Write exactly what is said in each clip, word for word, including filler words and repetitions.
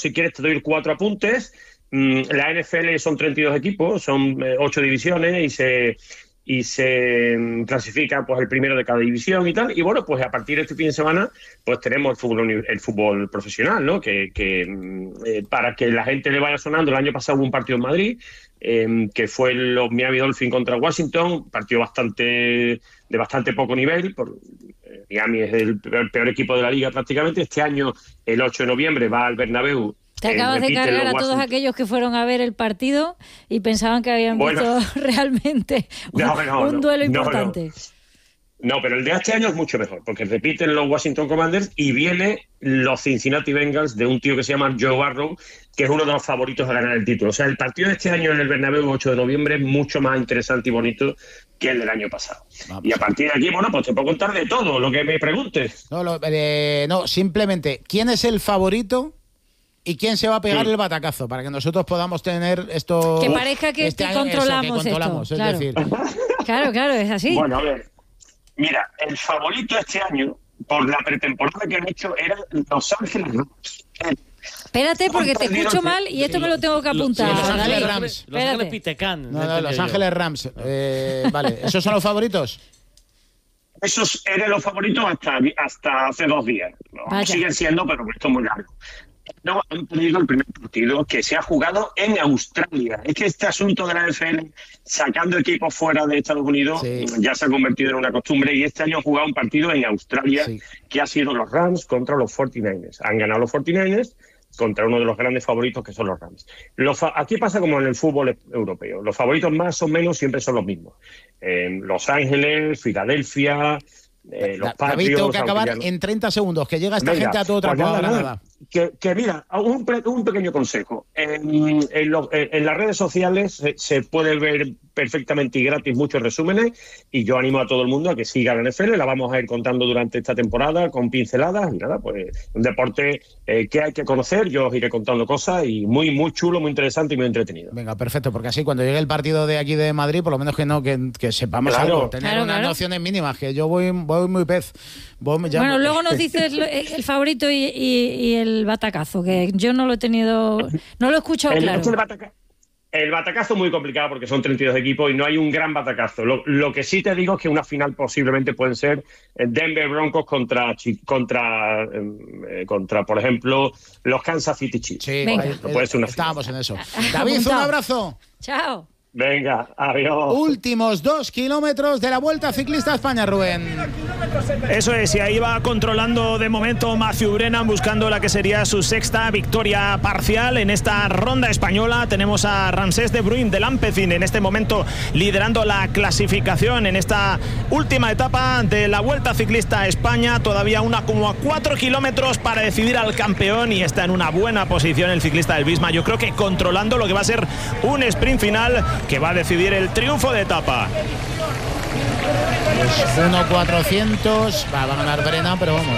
si quieres te doy cuatro apuntes. La N F L son treinta y dos equipos, son ocho divisiones y se y se clasifica pues el primero de cada división y tal. Y bueno, pues a partir de este fin de semana pues tenemos el fútbol el fútbol profesional, ¿no? Que, que eh, para que la gente le vaya sonando, el año pasado hubo un partido en Madrid eh, que fue los Miami Dolphins contra Washington, partido bastante de bastante poco nivel. Por, eh, Miami es el peor, peor equipo de la liga prácticamente. Este año, el ocho de noviembre, va al Bernabéu. Te acabas de cargar a todos aquellos que fueron a ver el partido y pensaban que habían bueno, visto realmente un, no, no, un duelo no, importante. No, no. no, pero el de este año es mucho mejor, porque repiten los Washington Commanders y viene los Cincinnati Bengals de un tío que se llama Joe Burrow, que es uno de los favoritos a ganar el título. O sea, el partido de este año en el Bernabéu, ocho de noviembre, es mucho más interesante y bonito que el del año pasado. Vamos. Y a partir de aquí, bueno, pues te puedo contar de todo, lo que me preguntes. No, lo, eh, no simplemente, ¿quién es el favorito? ¿Y quién se va a pegar sí. el batacazo? Para que nosotros podamos tener esto... Que parezca que, este que año, controlamos, eso, que controlamos esto. Claro. Es decir... claro, claro, es así. Bueno, a ver. Mira, el favorito este año, por la pretemporada que han hecho, era Los Ángeles Rams. Espérate, porque te escucho mal y esto me lo tengo que apuntar. Los Ángeles Rams. Los Ángeles Pitecán. No, no, Los Ángeles Rams. Eh, vale, ¿esos son los favoritos? Esos eran los favoritos hasta, hasta hace dos días. No, siguen siendo, pero esto es muy largo. No, han perdido el primer partido que se ha jugado en Australia. Es que este asunto de la N F L sacando equipos fuera de Estados Unidos sí. ya se ha convertido en una costumbre, y este año han jugado un partido en Australia sí. que ha sido los Rams contra los cuarenta y nueve ers. Han ganado los cuarenta y nueve ers contra uno de los grandes favoritos que son los Rams. Los fa- aquí pasa como en el fútbol europeo. Los favoritos más o menos siempre son los mismos. Eh, Los Ángeles, Filadelfia... Eh, los David, tengo que acabar ya no... en treinta segundos, que llega esta Venga, gente a todo trapo. Pues nada, nada. Nada. Que, que mira, un, un pequeño consejo. En, en, lo, en las redes sociales se, se puede ver perfectamente y gratis muchos resúmenes, y yo animo a todo el mundo a que siga la N F L. La vamos a ir contando durante esta temporada con pinceladas y nada, pues un deporte eh, que hay que conocer. Yo os iré contando cosas y muy, muy chulo, muy interesante y muy entretenido. Venga, perfecto, porque así cuando llegue el partido de aquí de Madrid, por lo menos que no que, que sepamos claro. algo, tener claro, unas claro. nociones mínimas, que yo voy, voy muy pez. Voy, ya... Bueno, luego nos dices el favorito y, y, y el batacazo, que yo no lo he tenido, no lo he escuchado el, claro. El, bataca, el batacazo es muy complicado porque son treinta y dos equipos y no hay un gran batacazo. Lo, lo que sí te digo es que una final posiblemente pueden ser Denver Broncos contra, contra, eh, contra por ejemplo, los Kansas City Chiefs. Sí, puede ser una estábamos en eso. David, un abrazo. Chao. Venga, adiós. Últimos dos kilómetros de la Vuelta Ciclista a España, Rubén. Eso es, y ahí va controlando de momento Matthew Brennan, buscando la que sería su sexta victoria parcial en esta ronda española. Tenemos a Ramsés de Bruyn del Ampecin en este momento liderando la clasificación en esta última etapa de la Vuelta Ciclista a España. Todavía una como a cuatro kilómetros para decidir al campeón, y está en una buena posición el ciclista del Visma. Yo creo que controlando lo que va a ser un sprint final que va a decidir el triunfo de etapa. Pues uno cuatrocientos, va, va a ganar Brennan, pero vamos.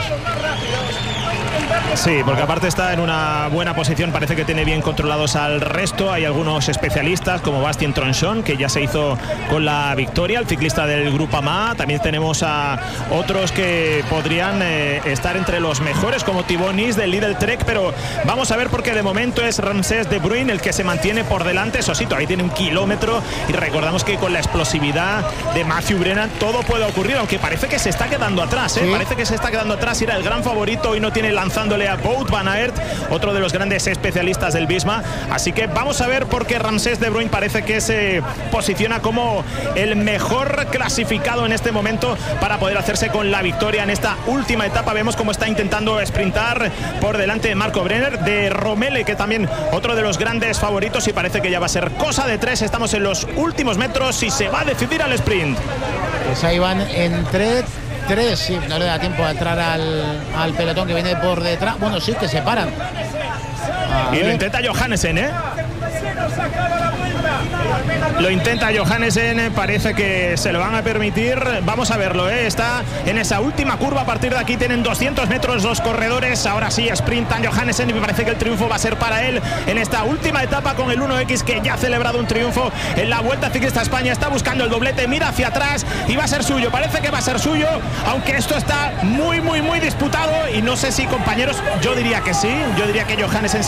Sí, porque aparte está en una buena posición, parece que tiene bien controlados al resto. Hay algunos especialistas como Bastien Tronchon, que ya se hizo con la victoria, el ciclista del Grupo A M A. También tenemos a otros que podrían eh, estar entre los mejores, como Thibaut Nis del Lidl Trek, pero vamos a ver, porque de momento es Ramsés de Bruyn el que se mantiene por delante. Sosito, ahí tiene un kilómetro, y recordamos que con la explosividad de Matthew Brennan todo puede ocurrir, aunque parece que se está quedando atrás, ¿eh? Sí. Parece que se está quedando atrás, era el gran favorito y no tiene lanzándole a Wout van Aert, otro de los grandes especialistas del Visma. Así que vamos a ver, porque Ramsés de Bruyn parece que se posiciona como el mejor clasificado en este momento para poder hacerse con la victoria en esta última etapa. Vemos cómo está intentando sprintar por delante de Marco Brenner, de Romele, que también otro de los grandes favoritos, y parece que ya va a ser cosa de tres. Estamos en los últimos metros y se va a decidir al sprint. Pues ahí van entre tres, sí, no le da tiempo a entrar al, al pelotón que viene por detrás. Bueno, sí, que se paran. A y ver. Lo intenta Johannesen, ¿eh? Lo intenta Johannesen, parece que se lo van a permitir. Vamos a verlo, ¿eh? Está en esa última curva. A partir de aquí tienen doscientos metros los corredores. Ahora sí sprintan Johannesen y me parece que el triunfo va a ser para él en esta última etapa, con el uno equis, que ya ha celebrado un triunfo en la Vuelta Ciclista a España. Está buscando el doblete, mira hacia atrás y va a ser suyo. Parece que va a ser suyo, aunque esto está muy, muy, muy disputado, y no sé si, compañeros, yo diría que sí. Yo diría que Johannesen se ha llevado el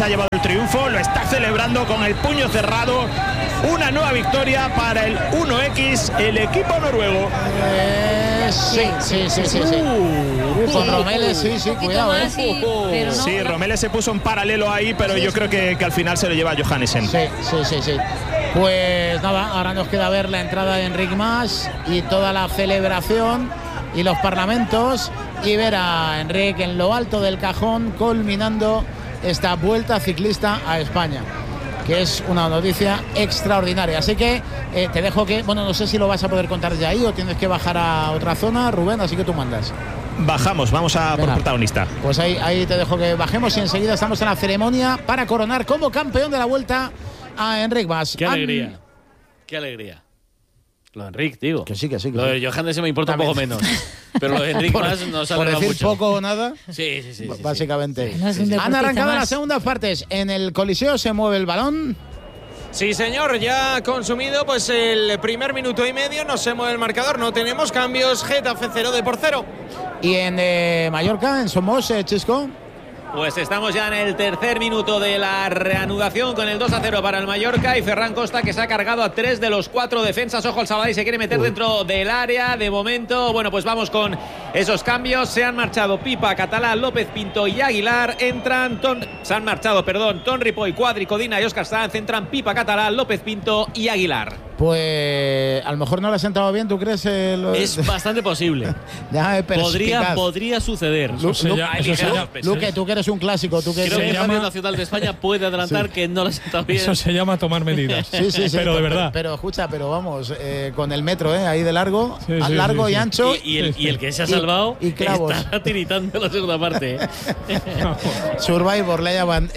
triunfo, lo está celebrando con el puño cerrado. Una nueva victoria para el uno equis, el equipo noruego. Eh, sí, sí, sí, sí, sí. Uh, con Romeles, sí, sí, cuidado, ¿eh? Sí, pero no, sí, Romeles se puso en paralelo ahí, pero sí, yo sí. creo que, que al final se lo lleva Johannesen. Sí, sí, sí, sí. Pues nada, ahora nos queda ver la entrada de Enric Mas y toda la celebración y los parlamentos y ver a Enric en lo alto del cajón culminando esta vuelta ciclista a España, que es una noticia extraordinaria. Así que eh, te dejo que, bueno, no sé si lo vas a poder contar ya ahí o tienes que bajar a otra zona, Rubén, así que tú mandas. Bajamos, vamos a Venga, por protagonista. Pues ahí, ahí te dejo que bajemos y enseguida estamos en la ceremonia para coronar como campeón de la Vuelta a Enric Mas. Qué alegría, An... qué alegría. Lo de Enric, digo. Que sí, que sí. Que lo sí. de Johannesen me importa También. un poco menos. Pero lo de Enric Mas nos ha Por decir mucho. poco o nada. Sí, sí, sí. sí básicamente. Sí, sí, sí. Han arrancado las segundas partes. En el Coliseo se mueve el balón. Sí, señor, ya ha consumido pues el primer minuto y medio, no se mueve el marcador, no tenemos cambios, Getafe cero de por cero. Y en eh, Mallorca, en Somos, eh, Chisco. Pues estamos ya en el tercer minuto de la reanudación con el dos a cero para el Mallorca y Ferran Costa que se ha cargado a tres de los cuatro defensas. Ojo, el Sabadell se quiere meter Uy. dentro del área. De momento, bueno, pues vamos con esos cambios. Se han marchado Pipa, Catalá, López Pinto y Aguilar. Entran, ton, se han marchado, perdón, Ton Ripoll, Cuadri, Codina y Óscar Sanz. Entran Pipa, Catalá, López Pinto y Aguilar. Pues a lo mejor no le ha sentado bien, ¿tú crees? Eh, lo... Es bastante posible. ya, podría, podría suceder. Lu, Lu, Lu, Luque, tú que eres un clásico. Tú que Creo que el llama... Radio Nacional de España puede adelantar sí. que no le ha sentado bien. Eso se llama tomar medidas. sí, sí, sí. Pero de pero, verdad. Pero, pero escucha, pero vamos, eh, con el metro, ¿eh? Ahí de largo, sí, sí, largo sí, y sí. ancho. Y, y, el, y el que se ha salvado y, y clavos. está tiritando la segunda parte. ¿eh? Survivor le llaman.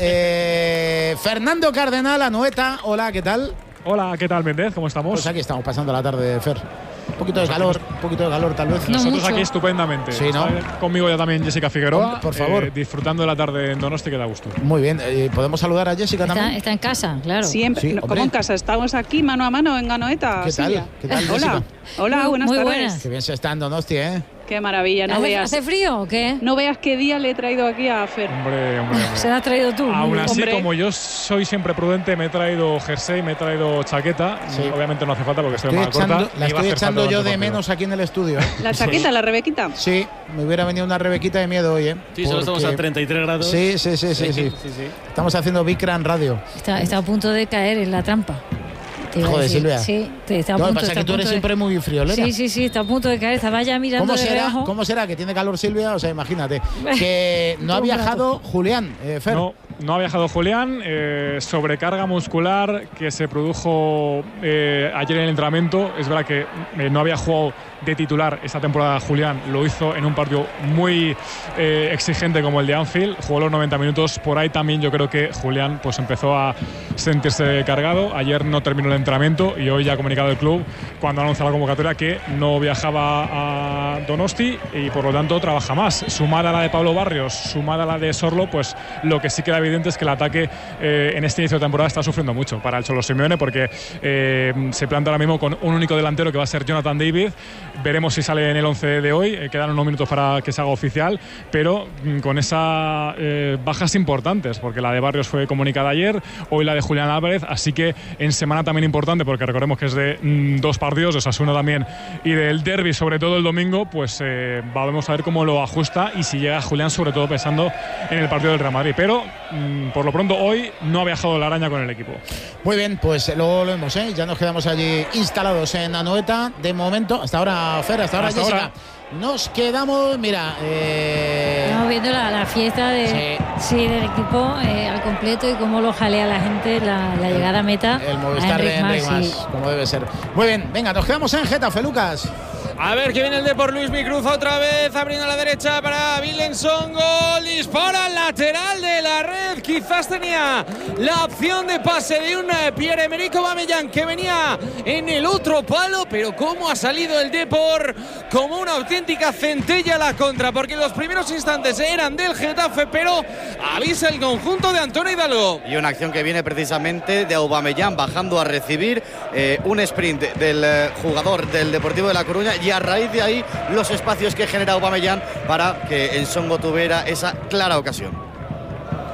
Eh, Fernando Cardenal, Anoeta. Hola, ¿qué tal? Hola, ¿qué tal, Méndez? ¿Cómo estamos? Pues aquí estamos pasando la tarde, Fer. Un poquito de calor, un poquito de calor tal vez. No mucho. Nosotros aquí estupendamente. Sí, ¿no? Está conmigo ya también Jessica Figueroa. Por favor. Eh, disfrutando de la tarde en Donosti, que da gusto. Muy bien. Eh, ¿Podemos saludar a Jessica está, también? Está en casa, claro. Siempre. Sí, no, como en casa. Estamos aquí mano a mano en Anoeta. ¿Qué tal? ¿Qué tal, Jessica? Hola. Hola, muy, buenas muy tardes. Buenas. Qué bien se está en Donosti, ¿eh? Qué maravilla. No ¿Hace, veas, ¿Hace frío o qué? No veas qué día le he traído aquí a Fer. Hombre, hombre, hombre. Se la has traído tú. Aún así, hombre. como yo soy siempre prudente, me he traído jersey, me he traído chaqueta. Sí. Obviamente no hace falta porque estoy, estoy en manga corta. La estoy echando yo de menos aquí en el estudio. ¿eh? ¿La chaqueta, sí. la Rebequita? Sí, me hubiera venido una Rebequita de miedo hoy, ¿eh? Sí, solo estamos a treinta y tres grados. Sí, sí, sí, sí. sí, sí. sí, sí. Estamos haciendo Bicran Radio. Está, está a punto de caer en la trampa. Joder, Silvia. Sí, está a no, punto, pasa está que tú eres de... siempre muy friolera. Sí, sí, sí, está a punto de caer. Estaba ya mirando ¿Cómo de será, reojo. ¿Cómo será que tiene calor Silvia? O sea, imagínate. Que no ha viajado Julián, eh, Fer. No, no ha viajado Julián. Eh, sobrecarga muscular que se produjo eh, ayer en el entrenamiento. Es verdad que eh, no había jugado de titular esta temporada Julián. Lo hizo en un partido muy eh, exigente como el de Anfield. Jugó los noventa minutos. Por ahí también yo creo que Julián pues empezó a sentirse cargado. Ayer no terminó el entrenamiento y hoy ya ha comunicado el club cuando anunció la convocatoria que no viajaba a Donosti y por lo tanto trabaja más. Sumada a la de Pablo Barrios, sumada a la de Sorlo, pues lo que sí queda evidente es que el ataque eh, en este inicio de temporada está sufriendo mucho para el Cholo Simeone porque eh, se planta ahora mismo con un único delantero que va a ser Jonathan David. Veremos si sale en el once de hoy, eh, quedan unos minutos para que se haga oficial, pero mm, con esas eh, bajas importantes, porque la de Barrios fue comunicada ayer, hoy la de Julián Álvarez, así que en semana también importante, porque recordemos que es de mm, dos partidos, de Osasuna también, y del derbi, sobre todo el domingo, pues eh, vamos a ver cómo lo ajusta y si llega Julián, sobre todo pensando en el partido del Real Madrid, pero mm, por lo pronto hoy no ha viajado la araña con el equipo. Muy bien, pues luego lo vemos, ¿eh? Ya nos quedamos allí instalados en Anoeta, de momento, hasta ahora Fer, hasta ahora hasta Jessica. Ahora. Nos quedamos, mira. Eh... Estamos viendo la, la fiesta de, sí. Sí, del equipo eh, al completo y cómo lo jalea la gente, la, la llegada a meta. El Movistar de Enric Mas, sí. Como debe ser. Muy bien, venga, nos quedamos en Getafe, Lucas. A ver que viene el de por Luis Mi Cruz otra vez, abriendo a la derecha para Villenson, gol, dispara al lateral de la red, quizás tenía la opción de pase de un Pierre-Emerick Aubameyang que venía en el otro palo, pero cómo ha salido el Depor como una auténtica centella a la contra, porque los primeros instantes eran del Getafe, pero avisa el conjunto de Antonio Hidalgo. Y una acción que viene precisamente de Aubameyang bajando a recibir eh, un sprint del eh, jugador del Deportivo de La Coruña y a raíz de ahí los espacios que genera Aubameyang para que Ensongo tuviera esa clara ocasión. Pues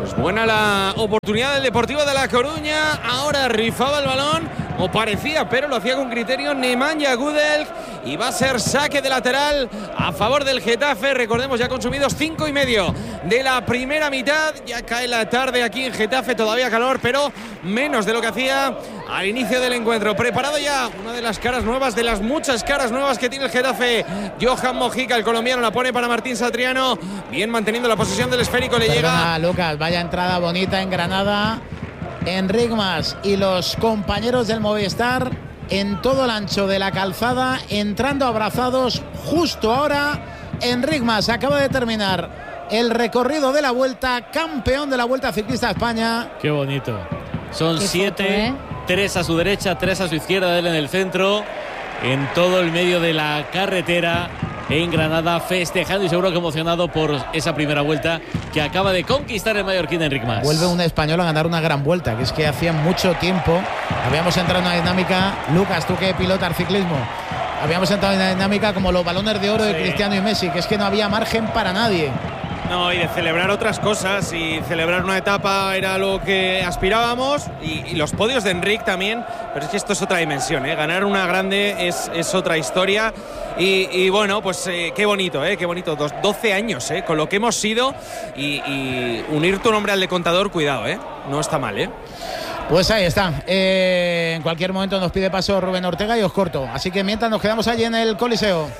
Pues buena la oportunidad del Deportivo de La Coruña. Ahora rifaba el balón, o parecía, pero lo hacía con criterio Nemanja Gudelj. Y va a ser saque de lateral a favor del Getafe. Recordemos, ya consumidos cinco y medio de la primera mitad. Ya cae la tarde aquí en Getafe, todavía calor, pero menos de lo que hacía al inicio del encuentro. Preparado ya una de las caras nuevas, de las muchas caras nuevas que tiene el Getafe. Johan Mojica, el colombiano, la pone para Martín Satriano. Bien manteniendo la posesión del esférico. Le Perdona, llega. Lucas, vaya entrada bonita en Granada. Enric Mas y los compañeros del Movistar en todo el ancho de la calzada, entrando abrazados justo ahora. Enric Mas acaba de terminar el recorrido de la Vuelta, campeón de la Vuelta Ciclista a España. Qué bonito. Son Qué siete, foto, ¿eh? tres a su derecha, tres a su izquierda, él en el centro, en todo el medio de la carretera en Granada, festejando y seguro que emocionado por esa primera vuelta que acaba de conquistar el mallorquín Enric Mas. Vuelve un español a ganar una gran vuelta, que es que hacía mucho tiempo habíamos entrado en una dinámica. Lucas, tú que pilotas ciclismo, habíamos entrado en una dinámica como los balones de oro sí. de Cristiano y Messi, que es que no había margen para nadie. No, y de celebrar otras cosas, y celebrar una etapa era lo que aspirábamos, y, y los podios de Enric también, pero es que esto es otra dimensión, ¿eh? Ganar una grande es, es otra historia, y, y bueno, pues eh, qué bonito, ¿eh? Qué bonito, Dos, doce años, ¿eh? Con lo que hemos sido, y, y unir tu nombre al de Contador, cuidado, ¿eh? No está mal, ¿eh? Pues ahí está. Eh, en cualquier momento nos pide paso Rubén Ortega y os corto, así que mientras nos quedamos allí en el Coliseo.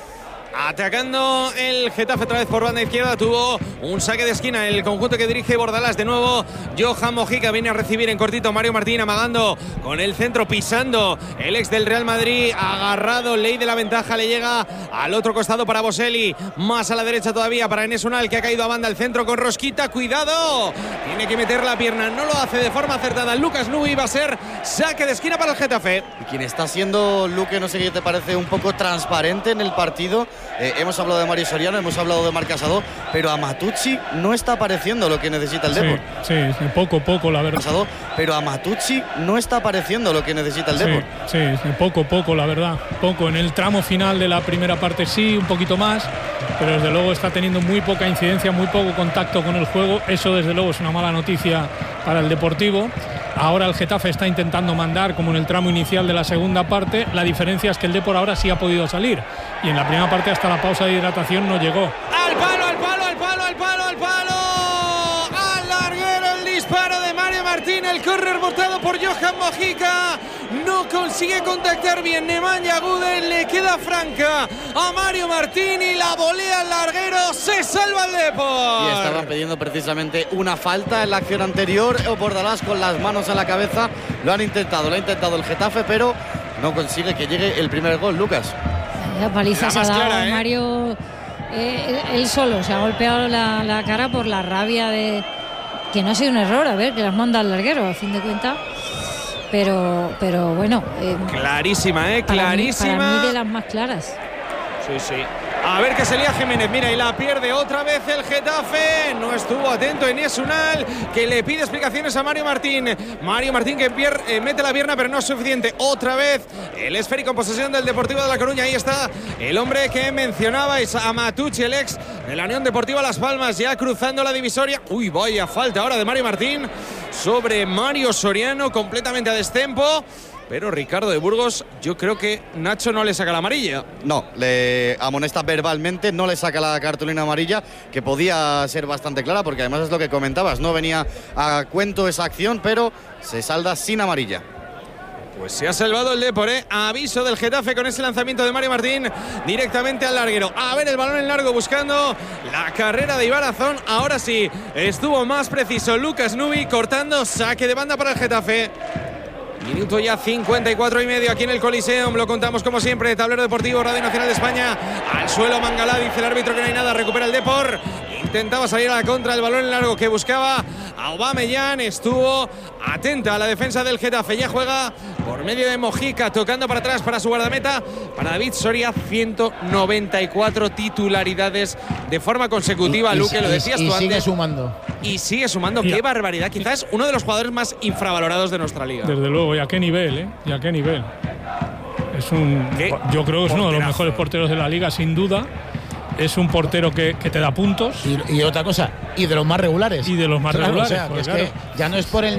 Atacando el Getafe otra vez por banda izquierda. Tuvo un saque de esquina el conjunto que dirige Bordalás. De nuevo Johan Mojica viene a recibir en cortito. Mario Martín amagando con el centro, pisando el ex del Real Madrid, agarrado, ley de la ventaja, le llega al otro costado para Boselli, más a la derecha todavía para Enes Unal, que ha caído a banda al centro con Rosquita. Cuidado, tiene que meter la pierna, no lo hace de forma acertada Lucas Nui. Va a ser saque de esquina para el Getafe. Y quien está siendo, Luque, no sé qué te parece, un poco transparente en el partido. Eh, hemos hablado de Mario Soriano, hemos hablado de Marc Casado, pero a Matucci no está apareciendo lo que necesita el sí, Depor. Sí, sí, poco, poco, la verdad. Casado, pero a Matucci no está apareciendo lo que necesita el sí, Depor. Sí, sí, poco, poco, la verdad. Poco. En el tramo final de la primera parte sí, un poquito más, pero desde luego está teniendo muy poca incidencia, muy poco contacto con el juego. Eso desde luego es una mala noticia para el Deportivo. Ahora el Getafe está intentando mandar como en el tramo inicial de la segunda parte. La diferencia es que el Depor ahora sí ha podido salir, y en la primera parte hasta la pausa de hidratación no llegó. Al palo, al palo, al palo, al palo, al palo. Al larguero el disparo de Mario Martín. El córner botado por Johan Mojica. No consigue contactar bien Nemanja Gudelj. Le queda franca a Mario Martín y la volea al larguero. Se salva el Depor. Y estaban pidiendo precisamente una falta en la acción anterior. Bordalás con las manos a la cabeza. Lo han intentado, lo ha intentado el Getafe, pero no consigue que llegue el primer gol, Lucas. La paliza la se ha dado clara, ¿eh? Mario, eh, él solo se ha golpeado la, la cara por la rabia de que no ha sido un error, a ver, que las manda al larguero a fin de cuentas, pero pero bueno, eh, clarísima, eh, para clarísima. Mí, para mí de las más claras. Sí, sí. A ver que se lía Jiménez, mira, y la pierde otra vez el Getafe. No estuvo atento Enes Unal, que le pide explicaciones a Mario Martín. Mario Martín que pier, eh, mete la pierna, pero no es suficiente. Otra vez el esférico en posesión del Deportivo de La Coruña. Ahí está el hombre que mencionabais, a Matucci, el ex de la Unión Deportiva Las Palmas, ya cruzando la divisoria. Uy, vaya falta ahora de Mario Martín sobre Mario Soriano, completamente a destempo. Pero Ricardo de Burgos, yo creo que Nacho no le saca la amarilla. No, le amonesta verbalmente, no le saca la cartulina amarilla, que podía ser bastante clara, porque además es lo que comentabas, no venía a cuento esa acción, pero se salda sin amarilla. Pues se ha salvado el Depor, ¿eh? Aviso del Getafe con ese lanzamiento de Mario Martín directamente al larguero. A ver el balón en largo buscando la carrera de Ibarazón. Ahora sí, estuvo más preciso Lucas Nui cortando, saque de banda para el Getafe. Minuto ya cincuenta y cuatro y medio aquí en el Coliseum. Lo contamos como siempre. Tablero Deportivo, Radio Nacional de España. Al suelo Mangalá, dice el árbitro que no hay nada. Recupera el Depor. Intentaba salir a la contra, el balón en largo que buscaba a Aubameyang. Estuvo atenta a la defensa del Getafe. Ya juega por medio de Mojica, tocando para atrás para su guardameta, para David Soria. ciento noventa y cuatro titularidades de forma consecutiva. Y, y, Luque, lo decías y, y tú sigue antes. sumando. Y sigue sumando. Ya. Qué barbaridad. Quizás uno de los jugadores más infravalorados de nuestra liga. Desde luego, y a qué nivel, ¿eh? Y a qué nivel. Es un, ¿Qué? yo creo que es uno de los Porterazo. mejores porteros de la liga, sin duda. es un portero que, que te da puntos. Y, y otra cosa, y de los más regulares. Y de los más claro, regulares. O sea, pues que claro. es que ya no es por el